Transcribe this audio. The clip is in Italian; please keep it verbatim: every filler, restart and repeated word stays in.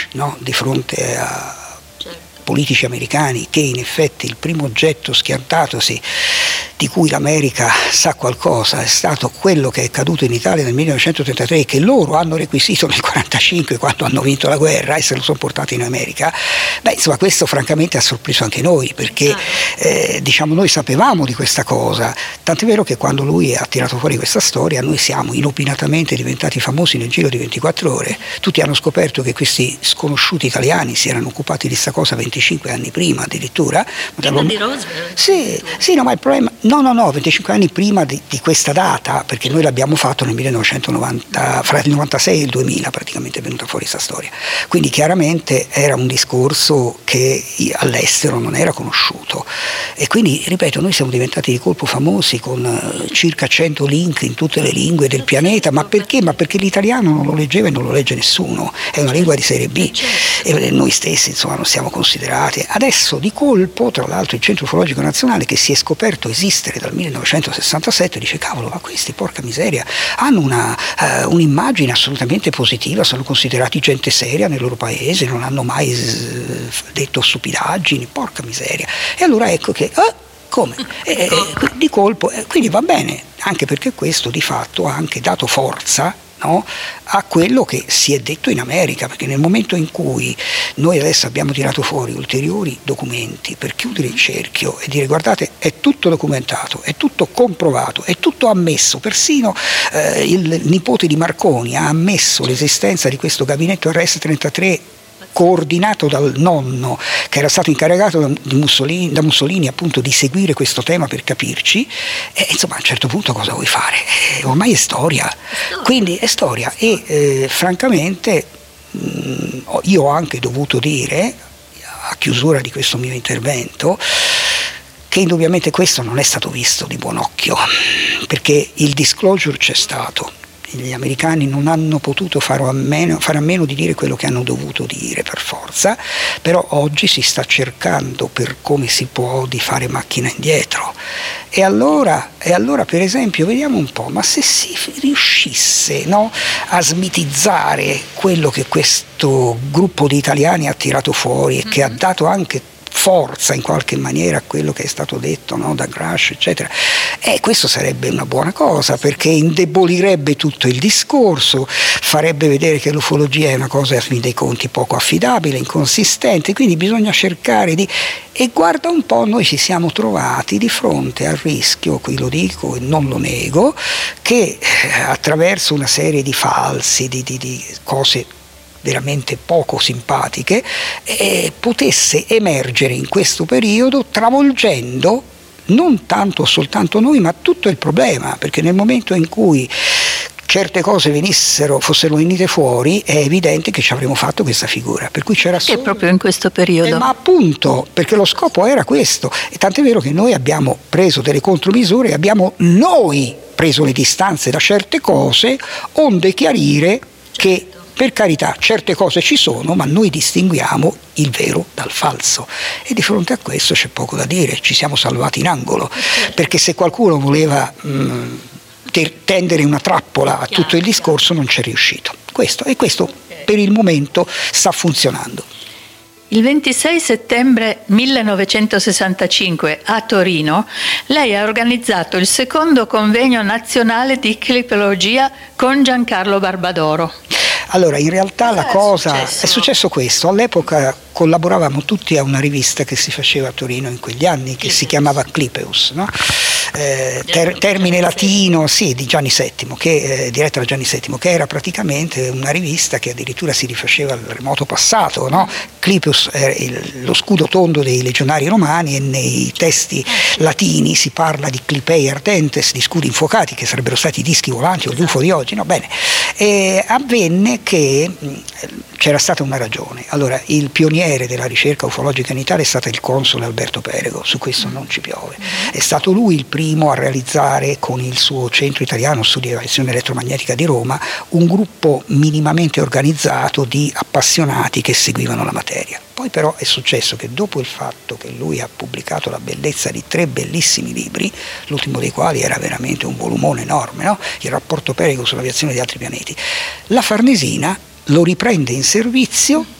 no? Di fronte a politici americani, che in effetti il primo oggetto schiantatosi di cui l'America sa qualcosa è stato quello che è accaduto in Italia nel millenovecentotrentatré, che loro hanno requisito nel millenovecentoquarantacinque quando hanno vinto la guerra e se lo sono portati in America. Beh, insomma, questo francamente ha sorpreso anche noi, perché eh, diciamo noi sapevamo di questa cosa, tant'è vero che quando lui ha tirato fuori questa storia noi siamo inopinatamente diventati famosi nel giro di ventiquattro ore. Tutti hanno scoperto che questi sconosciuti italiani si erano occupati di questa cosa venticinque anni prima addirittura. Prima di Roosevelt? Sì, sì, no, ma il problema no, no, no, venticinque anni prima di, di questa data, perché noi l'abbiamo fatto nel millenovecentonovanta, fra il novantasei e il duemila praticamente è venuta fuori questa storia. Quindi chiaramente era un discorso che all'estero non era conosciuto. E quindi, ripeto, noi siamo diventati di colpo famosi con uh, circa cento link in tutte le lingue del pianeta. Ma perché? Ma perché l'italiano non lo leggeva e non lo legge nessuno. È una lingua di serie B. E noi stessi, insomma, non siamo considerati. Adesso di colpo, tra l'altro, il Centro Ufologico Nazionale, che si è scoperto esistere dal millenovecentosessantasette, dice: cavolo, ma questi, porca miseria, hanno una, uh, un'immagine assolutamente positiva, sono considerati gente seria nel loro paese, non hanno mai uh, detto stupidaggini, porca miseria. E allora ecco che uh, come? Eh, di colpo, eh, quindi va bene, anche perché questo di fatto ha anche dato forza, no, a quello che si è detto in America, perché nel momento in cui noi adesso abbiamo tirato fuori ulteriori documenti per chiudere il cerchio e dire: guardate, è tutto documentato, è tutto comprovato, è tutto ammesso, persino eh, il nipote di Marconi ha ammesso l'esistenza di questo gabinetto R S trentatré coordinato dal nonno, che era stato incaricato da Mussolini, da Mussolini appunto di seguire questo tema per capirci, e insomma a un certo punto cosa vuoi fare? Eh, ormai è storia, quindi è storia e eh, francamente mh, io ho anche dovuto dire a chiusura di questo mio intervento che indubbiamente questo non è stato visto di buon occhio, perché il disclosure c'è stato. Gli americani non hanno potuto fare a, meno, fare a meno di dire quello che hanno dovuto dire per forza, però oggi si sta cercando per come si può di fare macchina indietro. E allora, e allora per esempio vediamo un po', ma se si riuscisse, no, a smitizzare quello che questo gruppo di italiani ha tirato fuori e che ha dato anche forza in qualche maniera a quello che è stato detto, no, da Grush eccetera, e questo sarebbe una buona cosa, perché indebolirebbe tutto il discorso, farebbe vedere che l'ufologia è una cosa a fin dei conti poco affidabile, inconsistente, quindi bisogna cercare di... E guarda un po', noi ci siamo trovati di fronte al rischio, qui lo dico e non lo nego, che attraverso una serie di falsi, di, di, di cose veramente poco simpatiche, eh, potesse emergere in questo periodo, travolgendo non tanto soltanto noi ma tutto il problema, perché nel momento in cui certe cose venissero, fossero venite fuori, è evidente che ci avremmo fatto questa figura, per cui c'era solo... E proprio in questo periodo. Eh, ma appunto, perché lo scopo era questo, e tant'è vero che noi abbiamo preso delle contromisure e abbiamo noi preso le distanze da certe cose, onde chiarire che, per carità, certe cose ci sono, ma noi distinguiamo il vero dal falso. E di fronte a questo c'è poco da dire, ci siamo salvati in angolo, perché se qualcuno voleva mh, tendere una trappola a tutto il discorso non c'è riuscito. Questo, e questo per il momento sta funzionando. Il ventisei settembre millenovecentosessantacinque a Torino lei ha organizzato il secondo convegno nazionale di clipologia con Giancarlo Barbadoro. Allora, in realtà la cosa è successo? è successo questo. All'epoca collaboravamo tutti a una rivista che si faceva a Torino in quegli anni, che si chiamava Clipeus, no? Eh, ter- termine latino, sì, di Gianni settimo, che, eh, diretta da Gianni settimo, che era praticamente una rivista che addirittura si rifaceva al remoto passato, no? Clipeus era il, lo scudo tondo dei legionari romani, e nei testi latini si parla di clipei ardentes, di scudi infuocati, che sarebbero stati i dischi volanti o gli U F O di oggi, no? Bene. E avvenne che c'era stata una ragione. Allora, il pioniere della ricerca ufologica in Italia è stato il console Alberto Perego, su questo non ci piove. È stato lui il primo a realizzare con il suo Centro Italiano Studi di Radiazione Elettromagnetica di Roma un gruppo minimamente organizzato di appassionati che seguivano la materia. Poi però è successo che dopo il fatto che lui ha pubblicato la bellezza di tre bellissimi libri, l'ultimo dei quali era veramente un volumone enorme, no? Il rapporto Perego sull'aviazione di altri pianeti, la Farnesina lo riprende in servizio